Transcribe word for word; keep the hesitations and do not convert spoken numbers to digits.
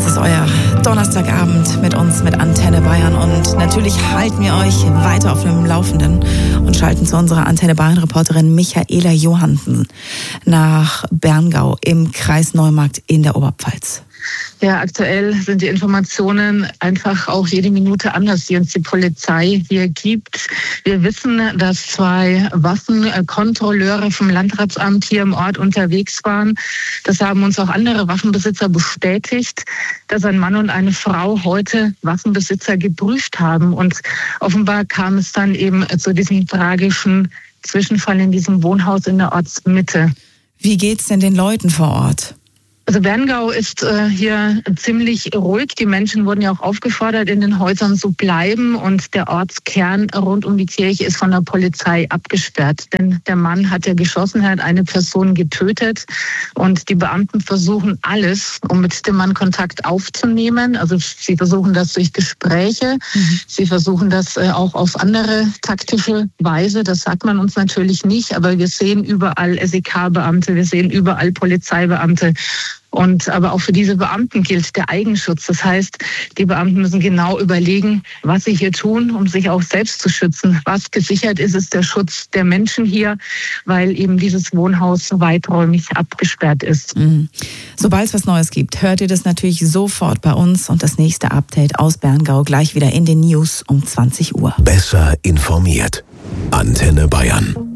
Das ist euer Donnerstagabend mit uns, mit Antenne Bayern. Und natürlich halten wir euch weiter auf dem Laufenden und schalten zu unserer Antenne Bayern-Reporterin Michaela Johansen nach Berngau im Kreis Neumarkt in der Oberpfalz. Ja, aktuell sind die Informationen einfach auch jede Minute anders, die uns die Polizei hier gibt. Wir wissen, dass zwei Waffenkontrolleure vom Landratsamt hier im Ort unterwegs waren. Das haben uns auch andere Waffenbesitzer bestätigt, dass ein Mann und eine Frau heute Waffenbesitzer geprüft haben. Und offenbar kam es dann eben zu diesem tragischen Zwischenfall in diesem Wohnhaus in der Ortsmitte. Wie geht's denn den Leuten vor Ort? Also Berngau ist äh, hier ziemlich ruhig. Die Menschen wurden ja auch aufgefordert, in den Häusern zu bleiben. Und der Ortskern rund um die Kirche ist von der Polizei abgesperrt. Denn der Mann hat ja geschossen, er hat eine Person getötet. Und die Beamten versuchen alles, um mit dem Mann Kontakt aufzunehmen. Also sie versuchen das durch Gespräche. Mhm. Sie versuchen das äh, auch auf andere taktische Weise. Das sagt man uns natürlich nicht. Aber wir sehen überall S E K-Beamte, wir sehen überall Polizeibeamte. Und aber auch für diese Beamten gilt der Eigenschutz. Das heißt, die Beamten müssen genau überlegen, was sie hier tun, um sich auch selbst zu schützen. Was gesichert ist, ist der Schutz der Menschen hier, weil eben dieses Wohnhaus weiträumig abgesperrt ist. Mhm. Sobald es was Neues gibt, hört ihr das natürlich sofort bei uns. Und das nächste Update aus Berngau gleich wieder in den News um zwanzig Uhr. Besser informiert. Antenne Bayern.